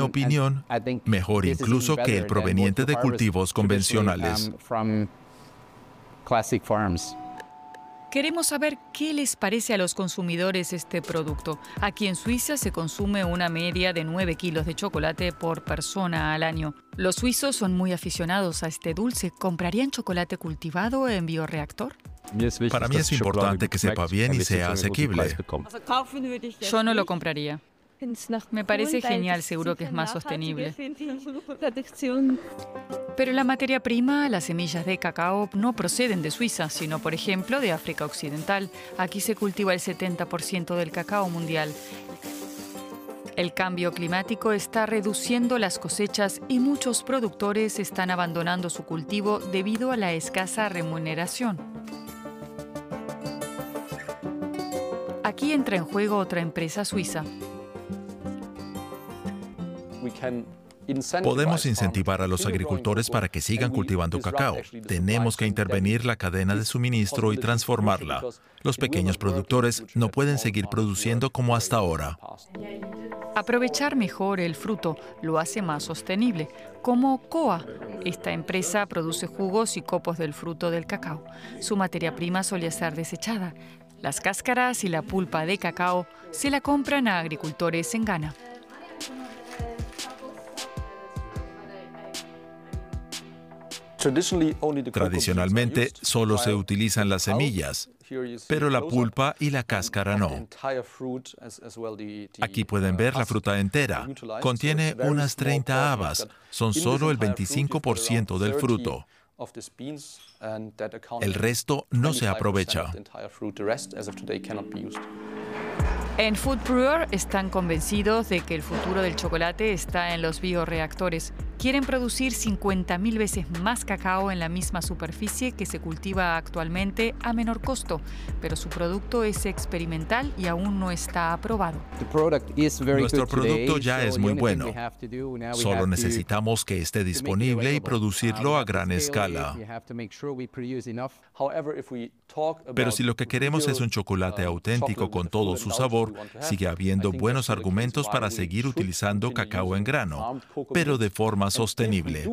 opinión, mejor incluso que el proveniente de cultivos convencionales. Queremos saber qué les parece a los consumidores este producto. Aquí en Suiza se consume una media de 9 kilos de chocolate por persona al año. Los suizos son muy aficionados a este dulce. ¿Comprarían chocolate cultivado en bioreactor? Para mí es importante que sepa bien y sea asequible. Yo no lo compraría. Me parece genial, seguro que es más sostenible. Pero la materia prima, las semillas de cacao, no proceden de Suiza, sino, por ejemplo, de África Occidental. Aquí se cultiva el 70% del cacao mundial. El cambio climático está reduciendo las cosechas y muchos productores están abandonando su cultivo debido a la escasa remuneración. Aquí entra en juego otra empresa suiza. Podemos incentivar a los agricultores para que sigan cultivando cacao. Tenemos que intervenir la cadena de suministro y transformarla. Los pequeños productores no pueden seguir produciendo como hasta ahora. Aprovechar mejor el fruto lo hace más sostenible, como Coa. Esta empresa produce jugos y copos del fruto del cacao. Su materia prima solía ser desechada. Las cáscaras y la pulpa de cacao se la compran a agricultores en Ghana. Tradicionalmente solo se utilizan las semillas, pero la pulpa y la cáscara no. Aquí pueden ver la fruta entera. Contiene unas 30 habas. Son solo el 25% del fruto. El resto no se aprovecha. En Food Brewer están convencidos de que el futuro del chocolate está en los bioreactores. Quieren producir 50.000 veces más cacao en la misma superficie que se cultiva actualmente a menor costo, pero su producto es experimental y aún no está aprobado. Nuestro producto ya es muy bueno. Solo necesitamos que esté disponible y producirlo a gran escala. Pero si lo que queremos es un chocolate auténtico con todo su sabor, sigue habiendo buenos argumentos para seguir utilizando cacao en grano, pero de forma sostenible.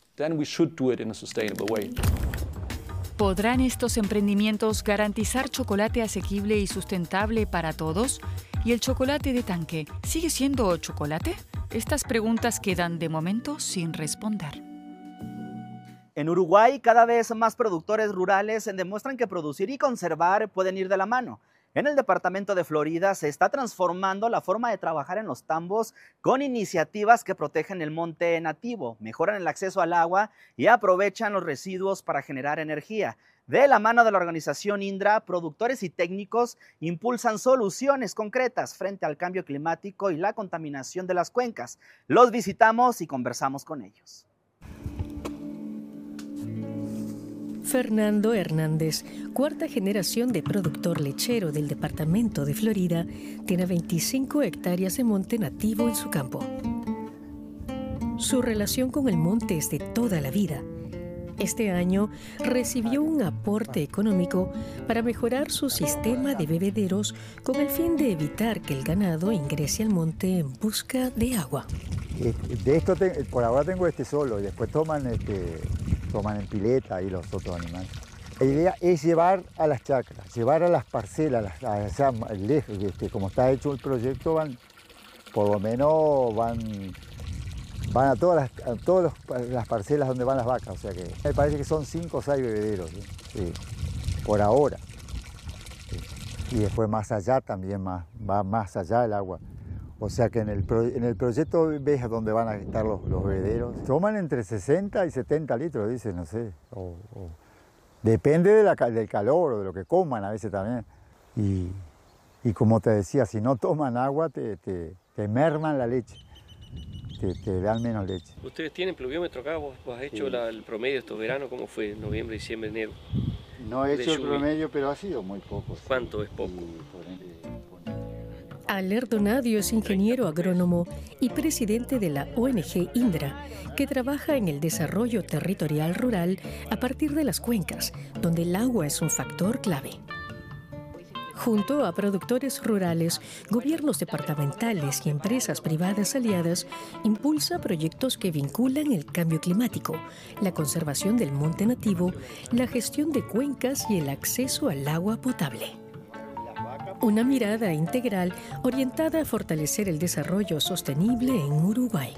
¿Podrán estos emprendimientos garantizar chocolate asequible y sustentable para todos? ¿Y el chocolate de tanque sigue siendo chocolate? Estas preguntas quedan de momento sin responder. En Uruguay, cada vez más productores rurales demuestran que producir y conservar pueden ir de la mano. En el departamento de Florida se está transformando la forma de trabajar en los tambos con iniciativas que protegen el monte nativo, mejoran el acceso al agua y aprovechan los residuos para generar energía. De la mano de la organización INDRA, productores y técnicos impulsan soluciones concretas frente al cambio climático y la contaminación de las cuencas. Los visitamos y conversamos con ellos. Fernando Hernández, cuarta generación de productor lechero del departamento de Florida, tiene 25 hectáreas de monte nativo en su campo. Su relación con el monte es de toda la vida. Este año recibió un aporte económico para mejorar su sistema de bebederos con el fin de evitar que el ganado ingrese al monte en busca de agua. De esto por ahora tengo este solo, y después toman en pileta y los otros animales. La idea es llevar a las chacras, llevar a las parcelas, como está hecho el proyecto, por lo menos van a todas las parcelas donde van las vacas, o sea que me parece que son 5 o 6 bebederos, ¿sí? Por ahora. Sí. Y después más allá también va más allá el agua. O sea que en el proyecto ves dónde van a estar los bebederos. Toman entre 60 y 70 litros, dicen, no sé. Depende del calor o de lo que coman a veces también. Y como te decía, si no toman agua, te merman la leche. Te dan menos leche. ¿Ustedes tienen pluviómetro acá? ¿Vos has hecho el promedio estos veranos? ¿Cómo fue? Noviembre, diciembre, enero. No he hecho el promedio, pero ha sido muy poco. Sí. ¿Cuánto es poco? Aler Donadio es ingeniero agrónomo y presidente de la ONG INDRA, que trabaja en el desarrollo territorial rural a partir de las cuencas, donde el agua es un factor clave. Junto a productores rurales, gobiernos departamentales y empresas privadas aliadas, impulsa proyectos que vinculan el cambio climático, la conservación del monte nativo, la gestión de cuencas y el acceso al agua potable. Una mirada integral orientada a fortalecer el desarrollo sostenible en Uruguay.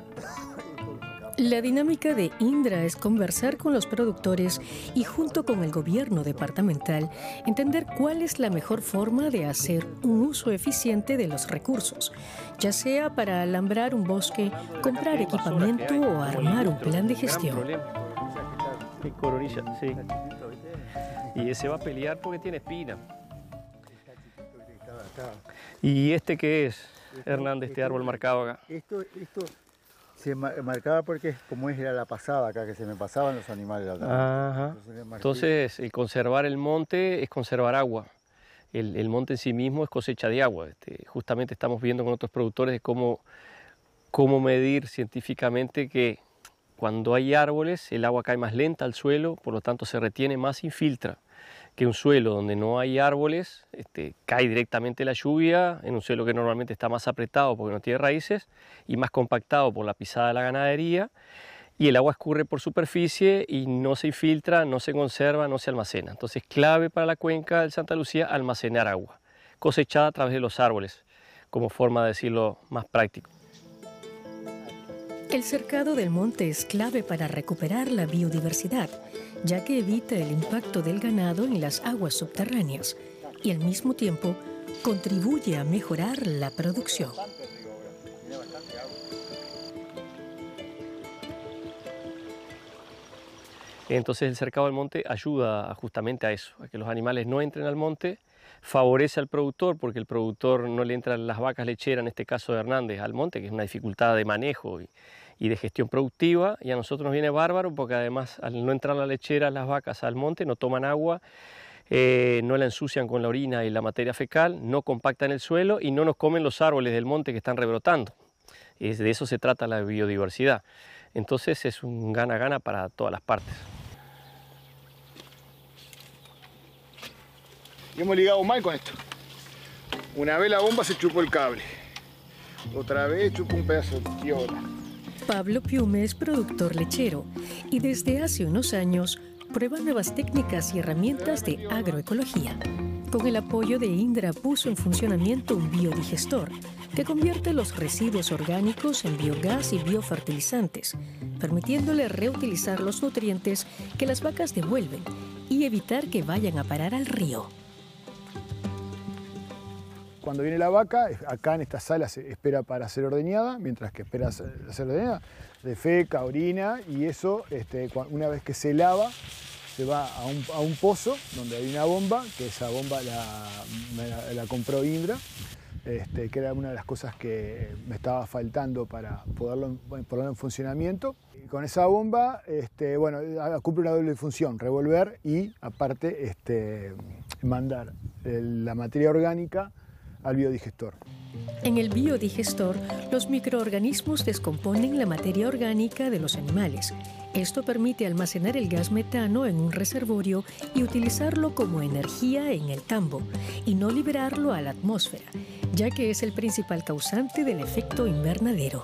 La dinámica de Indra es conversar con los productores y junto con el gobierno departamental entender cuál es la mejor forma de hacer un uso eficiente de los recursos, ya sea para alambrar un bosque, comprar equipamiento o armar un plan de gestión. Qué coronilla, sí. Y ese va a pelear porque tiene espina. ¿Y este qué es, Hernández, este árbol marcado acá? Esto se marcaba porque como era la pasada acá, que se me pasaban los animales acá. Ajá. Entonces, el conservar el monte es conservar agua. El monte en sí mismo es cosecha de agua. Justamente estamos viendo con otros productores de cómo medir científicamente que cuando hay árboles el agua cae más lenta al suelo, por lo tanto se retiene más, infiltra. Que un suelo donde no hay árboles, cae directamente la lluvia, en un suelo que normalmente está más apretado porque no tiene raíces y más compactado por la pisada de la ganadería, y el agua escurre por superficie y no se infiltra, no se conserva, no se almacena. Entonces es clave para la cuenca del Santa Lucía almacenar agua, cosechada a través de los árboles, como forma de decirlo más práctico. El cercado del monte es clave para recuperar la biodiversidad, ya que evita el impacto del ganado en las aguas subterráneas y al mismo tiempo contribuye a mejorar la producción. Entonces el cercado del monte ayuda justamente a eso, a que los animales no entren al monte, favorece al productor porque el productor no le entran las vacas lecheras, en este caso de Hernández, al monte, que es una dificultad de manejo y de gestión productiva, y a nosotros nos viene bárbaro porque además al no entrar la lechera las vacas al monte no toman agua, no la ensucian con la orina y la materia fecal, no compactan el suelo y no nos comen los árboles del monte que están rebrotando. De eso se trata la biodiversidad. Entonces es un gana-gana para todas las partes. Y hemos ligado mal con esto. Una vez la bomba se chupó el cable, otra vez chupó un pedazo de tiola. Pablo Piume es productor lechero y desde hace unos años prueba nuevas técnicas y herramientas de agroecología. Con el apoyo de Indra puso en funcionamiento un biodigestor que convierte los residuos orgánicos en biogás y biofertilizantes, permitiéndole reutilizar los nutrientes que las vacas devuelven y evitar que vayan a parar al río. Cuando viene la vaca, acá en esta sala se espera para ser ordeñada, mientras que espera ser ordeñada, defeca, orina, y eso, una vez que se lava, se va a un pozo donde hay una bomba, que esa bomba la compró Indra, que era una de las cosas que me estaba faltando para ponerlo en funcionamiento. Y con esa bomba, cumple una doble función, revolver y aparte mandar la materia orgánica al biodigestor. En el biodigestor, los microorganismos descomponen la materia orgánica de los animales. Esto permite almacenar el gas metano en un reservorio y utilizarlo como energía en el tambo, y no liberarlo a la atmósfera, ya que es el principal causante del efecto invernadero.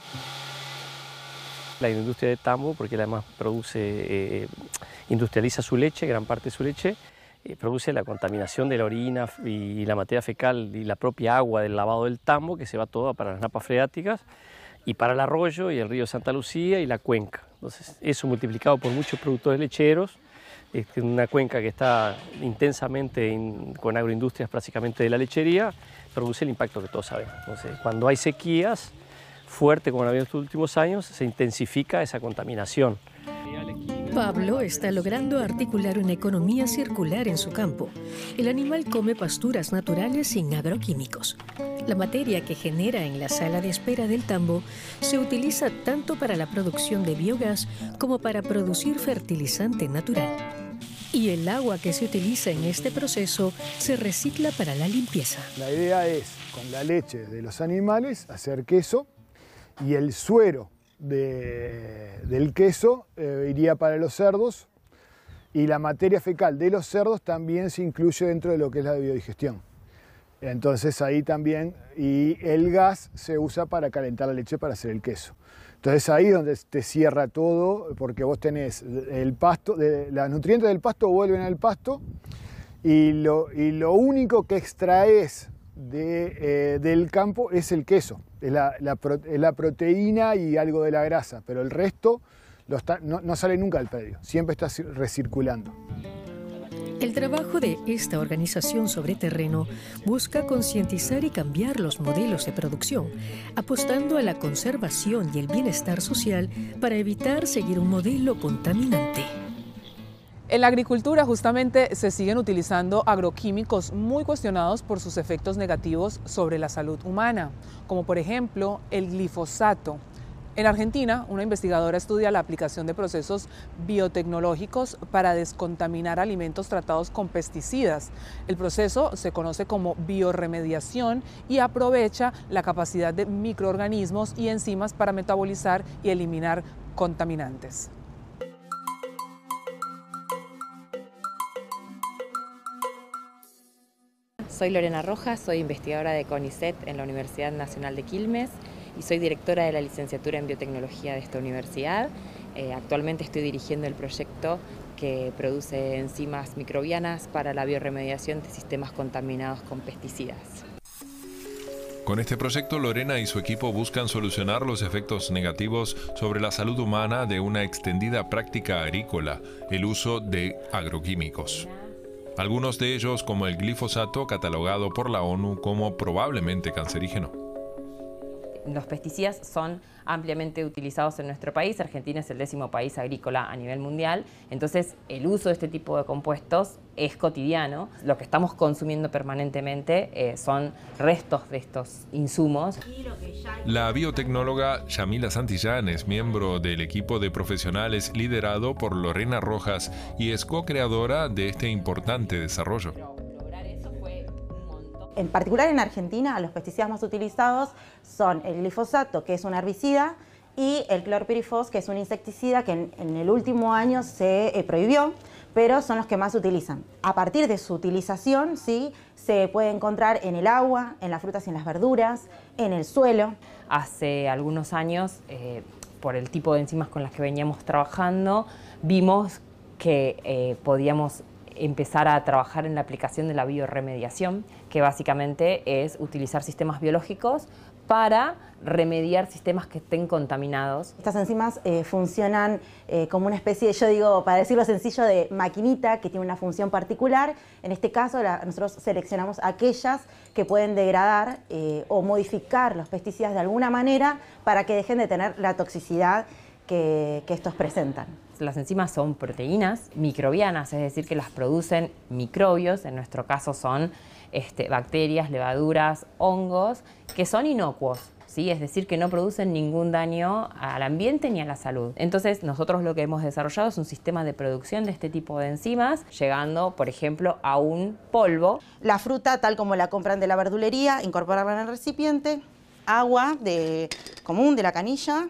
La industria de tambo, porque además industrializa su leche, gran parte de su leche, produce la contaminación de la orina y la materia fecal y la propia agua del lavado del tambo, que se va todo para las napas freáticas y para el arroyo y el río Santa Lucía y la cuenca. Entonces, eso multiplicado por muchos productores lecheros, una cuenca que está intensamente con agroindustrias prácticamente de la lechería, produce el impacto que todos sabemos. Entonces, cuando hay sequías fuertes como ha habido en estos últimos años, se intensifica esa contaminación. Pablo está logrando articular una economía circular en su campo. El animal come pasturas naturales sin agroquímicos. La materia que genera en la sala de espera del tambo se utiliza tanto para la producción de biogás como para producir fertilizante natural. Y el agua que se utiliza en este proceso se recicla para la limpieza. La idea es, con la leche de los animales, hacer queso, y el suero del queso iría para los cerdos y la materia fecal de los cerdos también se incluye dentro de lo que es la biodigestión. Entonces ahí también, y el gas se usa para calentar la leche para hacer el queso. Entonces ahí es donde te cierra todo, porque vos tenés el pasto, los nutrientes del pasto vuelven al pasto, y lo único que extraes del campo es el queso, es la proteína y algo de la grasa, pero el resto no sale nunca del predio, siempre está recirculando. El trabajo de esta organización sobre terreno busca concientizar y cambiar los modelos de producción, apostando a la conservación y el bienestar social para evitar seguir un modelo contaminante. En la agricultura justamente se siguen utilizando agroquímicos muy cuestionados por sus efectos negativos sobre la salud humana, como por ejemplo el glifosato. En Argentina, una investigadora estudia la aplicación de procesos biotecnológicos para descontaminar alimentos tratados con pesticidas. El proceso se conoce como biorremediación y aprovecha la capacidad de microorganismos y enzimas para metabolizar y eliminar contaminantes. Soy Lorena Rojas, soy investigadora de CONICET en la Universidad Nacional de Quilmes y soy directora de la licenciatura en biotecnología de esta universidad. Actualmente estoy dirigiendo el proyecto que produce enzimas microbianas para la biorremediación de sistemas contaminados con pesticidas. Con este proyecto, Lorena y su equipo buscan solucionar los efectos negativos sobre la salud humana de una extendida práctica agrícola, el uso de agroquímicos. Algunos de ellos, como el glifosato, catalogado por la ONU como probablemente cancerígeno. Los pesticidas son ampliamente utilizados en nuestro país. Argentina es el 10º país agrícola a nivel mundial. Entonces, el uso de este tipo de compuestos es cotidiano. Lo que estamos consumiendo permanentemente son restos de estos insumos. La biotecnóloga Yamila Santillán es miembro del equipo de profesionales liderado por Lorena Rojas y es co-creadora de este importante desarrollo. En particular en Argentina, los pesticidas más utilizados son el glifosato, que es un herbicida, y el clorpirifos, que es un insecticida que en el último año se prohibió, pero son los que más se utilizan. A partir de su utilización, ¿sí?, se puede encontrar en el agua, en las frutas y en las verduras, en el suelo. Hace algunos años, por el tipo de enzimas con las que veníamos trabajando, vimos que podíamos empezar a trabajar en la aplicación de la biorremediación, que básicamente es utilizar sistemas biológicos para remediar sistemas que estén contaminados. Estas enzimas funcionan como una especie, yo digo, para decirlo sencillo, de maquinita que tiene una función particular. En este caso, nosotros seleccionamos aquellas que pueden degradar o modificar los pesticidas de alguna manera para que dejen de tener la toxicidad que estos presentan. Las enzimas son proteínas microbianas, es decir, que las producen microbios, en nuestro caso son bacterias, levaduras, hongos, que son inocuos, ¿sí? Es decir, que no producen ningún daño al ambiente ni a la salud. Entonces, nosotros lo que hemos desarrollado es un sistema de producción de este tipo de enzimas, llegando, por ejemplo, a un polvo. La fruta, tal como la compran de la verdulería, incorporarla en el recipiente, agua común de la canilla,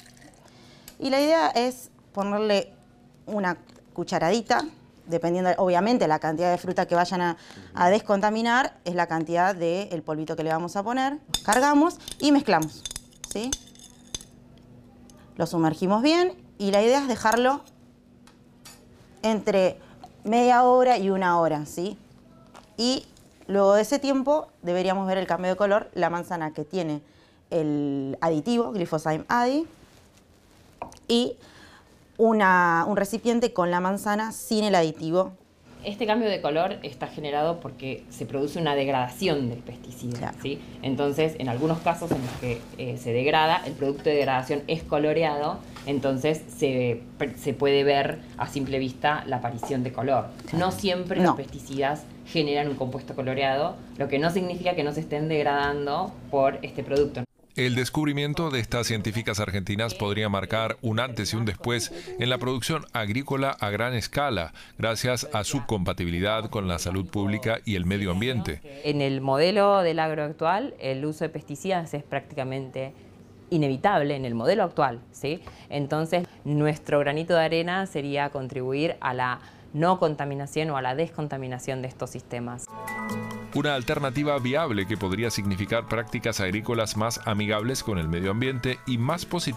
y la idea es ponerle una cucharadita, dependiendo obviamente la cantidad de fruta que vayan a descontaminar, es la cantidad del polvito que le vamos a poner. Cargamos y mezclamos, ¿sí? Lo sumergimos bien y la idea es dejarlo entre media hora y 1 hora, ¿sí? Y luego de ese tiempo deberíamos ver el cambio de color. La manzana que tiene el aditivo, Glyphosate Adi, y un recipiente con la manzana sin el aditivo. Este cambio de color está generado porque se produce una degradación del pesticida, claro, ¿sí? Entonces, en algunos casos en los que se degrada, el producto de degradación es coloreado, entonces se puede ver a simple vista la aparición de color. Claro. No siempre los pesticidas generan un compuesto coloreado, lo que no significa que no se estén degradando por este producto. El descubrimiento de estas científicas argentinas podría marcar un antes y un después en la producción agrícola a gran escala, gracias a su compatibilidad con la salud pública y el medio ambiente. En el modelo del agro actual, el uso de pesticidas es prácticamente inevitable en el modelo actual, ¿sí? Entonces, nuestro granito de arena sería contribuir a la no contaminación o a la descontaminación de estos sistemas. Una alternativa viable que podría significar prácticas agrícolas más amigables con el medio ambiente y más positivas